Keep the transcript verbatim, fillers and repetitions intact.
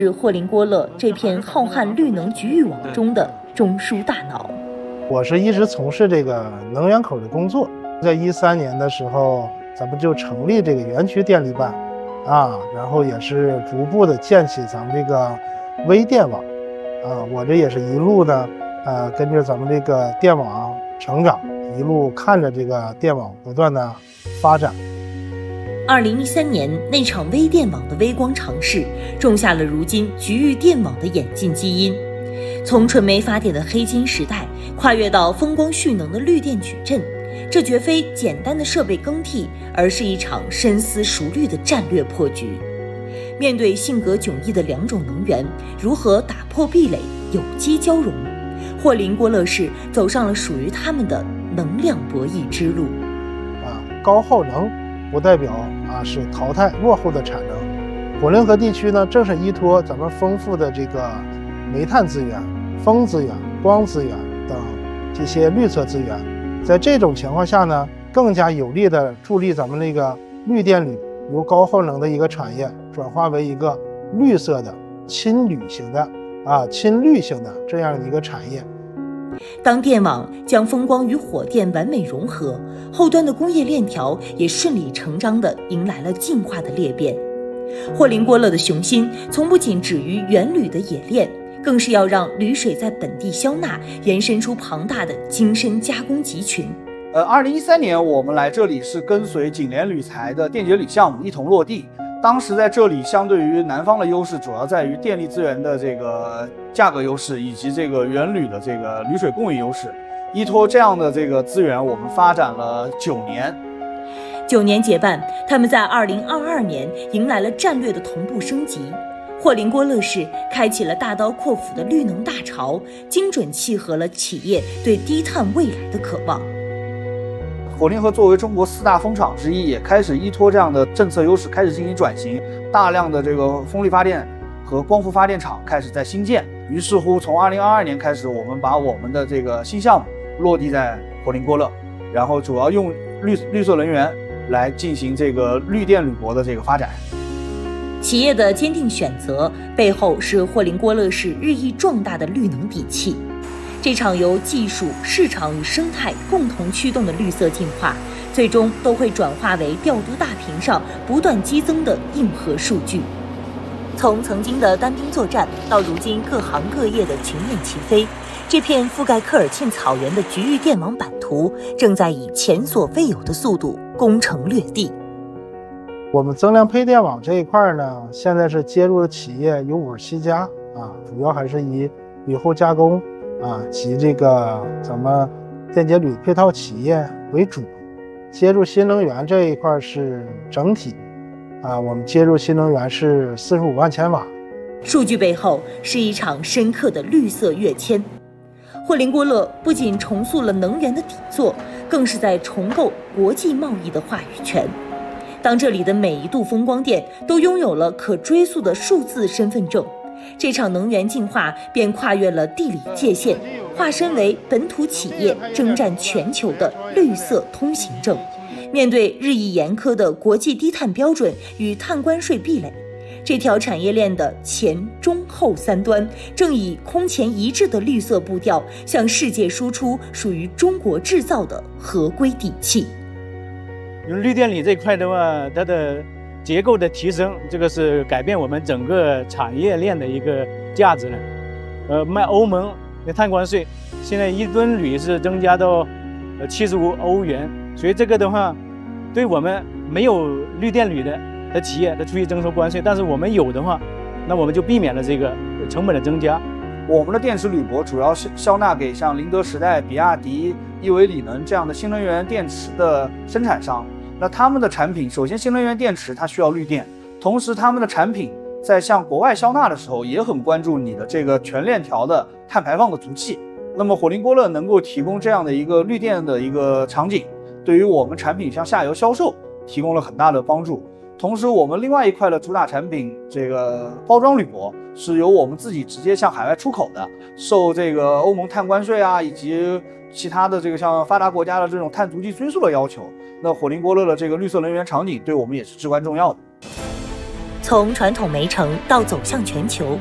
是霍林郭勒这片浩瀚绿能局域网中的中枢大脑。 我是一直从事这个能源口的工作，在一三年的时候，咱们就成立这个园区电力办，啊，然后也是逐步的建起咱们这个微电网，啊，我这也是一路呢，呃，跟着咱们这个电网成长，一路看着这个电网不断的发展。 二零一三年那场微电网的微光尝试，种下了如今局域电网的演进基因。从纯煤发电的黑金时代，跨越到风光蓄能的绿电矩阵，这绝非简单的设备更替，而是一场深思熟虑的战略破局。面对性格迥异的两种能源，如何打破壁垒，有机交融？霍林郭勒市走上了属于他们的能量博弈之路。 啊，高耗能不代表啊是淘汰落后的产能。火灵河地区呢，正是依托咱们丰富的这个煤炭资源、风资源、光资源等这些绿色资源，在这种情况下呢，更加有力的助力咱们那个绿电铝由高耗能的一个产业转化为一个绿色的亲铝型的啊亲绿型的这样一个产业。 当电网将风光与火电完美融合，后端的工业链条也顺理成章地迎来了进化的裂变。霍林郭勒的雄心从不仅止于原铝的冶炼，更是要让铝水在本地消纳，延伸出庞大的精深加工集群。 呃，二零一三年我们来这里是跟随锦联铝材的电解铝项目一同落地。当时在这里，相对于南方的优势，主要在于电力资源的这个价格优势，以及这个原铝的这个铝水供应优势。依托这样的这个资源，我们发展了九年。 九年结伴，他们在二零二二年迎来了战略的同步升级。霍林郭勒市开启了大刀阔斧的绿能大潮，精准契合了企业对低碳未来的渴望。 火灵河作为中国四大风场之一，也开始依托这样的政策优势，开始进行转型。大量的这个风力发电和光伏发电厂开始在新建。于是乎，从二零二二年开始，我们把我们的这个新项目落地在火灵郭勒，然后主要用绿绿色能源来进行这个绿电铝箔的这个发展。 企业的坚定选择背后，是霍林郭勒市日益壮大的绿能底气。这场由技术、市场与生态共同驱动的绿色进化，最终都会转化为调度大屏上不断激增的硬核数据。从曾经的单兵作战，到如今各行各业的群雁齐飞，这片覆盖科尔沁草原的局域电网版图，正在以前所未有的速度攻城略地。 我们增量配电网这一块呢，现在是接入的企业有五十七家啊，主要还是以铝后加工啊及这个咱们电解铝配套企业为主。接入新能源这一块是整体啊，我们接入新能源是四十五万千瓦。 数据背后是一场深刻的绿色跃迁。霍林郭勒不仅重塑了能源的底座，更是在重构国际贸易的话语权。当这里的每一度风光电都拥有了可追溯的数字身份证，这场能源进化便跨越了地理界限，化身为本土企业征战全球的绿色通行证。面对日益严苛的国际低碳标准与碳关税壁垒，这条产业链的前中后三端正以空前一致的绿色步调向世界输出属于中国制造的合规底气。 用绿电锂这块的话，它的结构的提升，这个是改变我们整个产业链的一个价值呢。呃，卖欧盟的碳关税，现在一吨铝是增加到呃七十五欧元，所以这个的话，对我们没有绿电铝的的企业，它出去征收关税，但是我们有的话，那我们就避免了这个成本的增加。 我们的电池铝箔主要是销纳给像宁德时代、比亚迪、亿维锂能这样的新能源电池的生产商。那他们的产品，首先新能源电池它需要绿电，同时他们的产品在向国外销纳的时候，也很关注你的这个全链条的碳排放的足迹。那么火灵郭勒能够提供这样的一个绿电的一个场景，对于我们产品向下游销售提供了很大的帮助。同时，我们另外一块的主打产品，这个包装铝箔是由我们自己直接向海外出口的，受这个欧盟碳关税啊，以及其他的这个像发达国家的这种碳足迹追溯的要求。那火灵郭勒的这个绿色能源场景对我们也是至关重要的。 从传统煤城到走向全球，